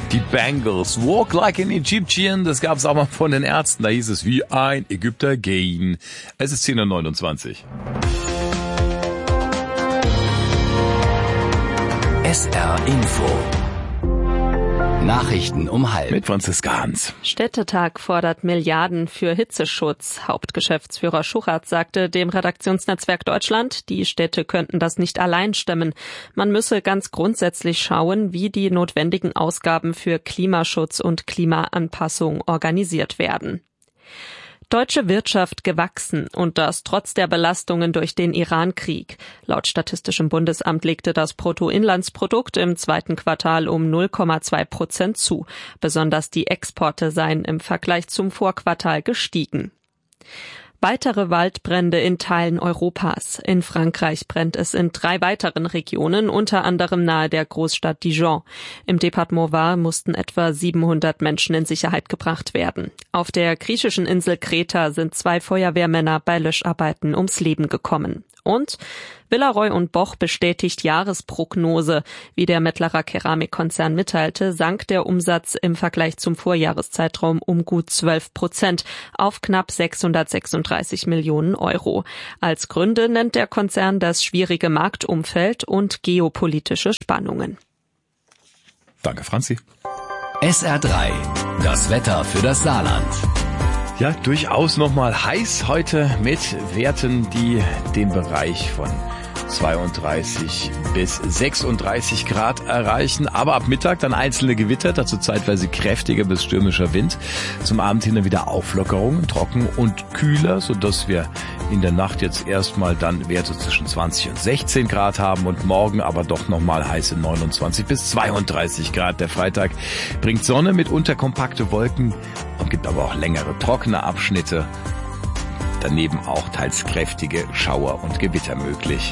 Die Bangles, Walk Like an Egyptian, das gab es auch mal von den Ärzten. Da hieß es wie ein Ägypter gehen. Es ist 10:29 Uhr. SR Info. Nachrichten um 12:30. Mit Franziska Hans. Städtetag fordert Milliarden für Hitzeschutz. Hauptgeschäftsführer Schuchert sagte dem Redaktionsnetzwerk Deutschland, die Städte könnten das nicht allein stemmen. Man müsse ganz grundsätzlich schauen, wie die notwendigen Ausgaben für Klimaschutz und Klimaanpassung organisiert werden. Deutsche Wirtschaft gewachsen und das trotz der Belastungen durch den Iran-Krieg. Laut Statistischem Bundesamt legte das Bruttoinlandsprodukt im zweiten Quartal um 0,2% zu. Besonders die Exporte seien im Vergleich zum Vorquartal gestiegen. Weitere Waldbrände in Teilen Europas. In Frankreich brennt es in 3 weiteren Regionen, unter anderem nahe der Großstadt Dijon. Im Departement Var mussten etwa 700 Menschen in Sicherheit gebracht werden. Auf der griechischen Insel Kreta sind 2 Feuerwehrmänner bei Löscharbeiten ums Leben gekommen. Und Villaroy und Boch bestätigt Jahresprognose. Wie der Mettlerer Keramikkonzern mitteilte, sank der Umsatz im Vergleich zum Vorjahreszeitraum um gut 12% auf knapp 636 Millionen Euro. Als Gründe nennt der Konzern das schwierige Marktumfeld und geopolitische Spannungen. Danke, Franzi. SR3. Das Wetter für das Saarland. Ja, durchaus nochmal heiß heute mit Werten, die den Bereich von 32 bis 36 Grad erreichen. Aber ab Mittag dann einzelne Gewitter, dazu zeitweise kräftiger bis stürmischer Wind. Zum Abend hin dann wieder Auflockerungen, trocken und kühler, sodass wir in der Nacht jetzt erstmal dann Werte zwischen 20 und 16 Grad haben und morgen aber doch nochmal heiße 29 bis 32 Grad. Der Freitag bringt Sonne, mitunter kompakte Wolken und gibt aber auch längere trockene Abschnitte. Daneben auch teils kräftige Schauer und Gewitter möglich.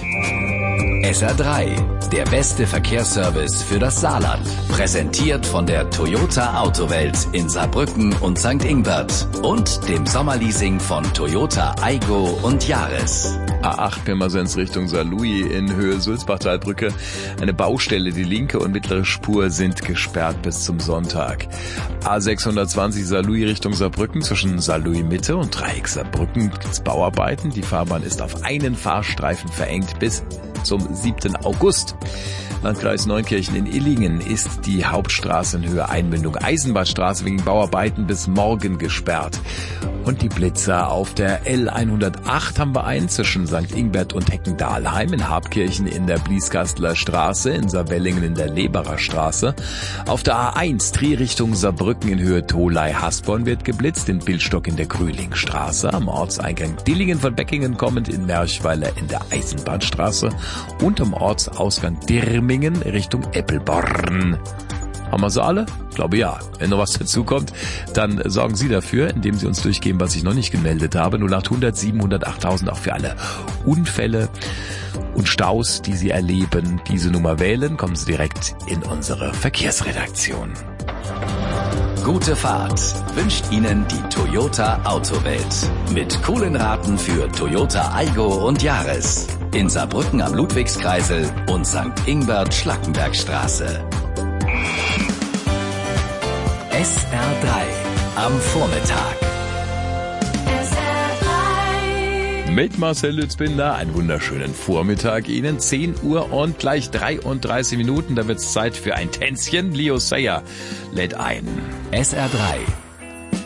SR3, der beste Verkehrsservice für das Saarland. Präsentiert von der Toyota Autowelt in Saarbrücken und St. Ingbert und dem Sommerleasing von Toyota Aygo und Yaris. A8 Pirmasens Richtung Saarlouis in Höhe Sulzbachtalbrücke. Eine Baustelle, die linke und mittlere Spur sind gesperrt bis zum Sonntag. A620 Saarlouis Richtung Saarbrücken zwischen Saarlouis Mitte und Dreieck Saarbrücken gibt's Bauarbeiten. Die Fahrbahn ist auf einen Fahrstreifen verengt bis zum 7. August. Landkreis Neunkirchen in Illingen ist die Hauptstraße in Höhe Einmündung Eisenbahnstraße wegen Bauarbeiten bis morgen gesperrt. Und die Blitzer auf der L108 haben wir einen zwischen St. Ingbert und Heckendahlheim, in Habkirchen in der Blieskastler Straße, in Saarwellingen in der Leberer Straße. Auf der A1 Trier Richtung Saarbrücken in Höhe Tholey-Hasborn wird geblitzt, in Billstock in der Grühlingstraße, am Ortseingang Dillingen von Beckingen kommend in Merchweiler in der Eisenbahnstraße und am Ortsausgang Dirmingen Richtung Eppelborn. Haben wir sie alle? Ich glaube ja. Wenn noch was dazukommt, dann sorgen Sie dafür, indem Sie uns durchgeben, was ich noch nicht gemeldet habe. 0800 700 8000 auch für alle Unfälle und Staus, die Sie erleben. Diese Nummer wählen, kommen Sie direkt in unsere Verkehrsredaktion. Gute Fahrt wünscht Ihnen die Toyota Autowelt. Mit coolen Raten für Toyota Aygo und Yaris. In Saarbrücken am Ludwigskreisel und St. Ingbert Schlackenbergstraße. SR3 am Vormittag. Mit Marcel Lützbinder, einen wunderschönen Vormittag Ihnen. 10 Uhr und gleich 33 Minuten, da wird's Zeit für ein Tänzchen. Leo Sayer lädt ein. SR3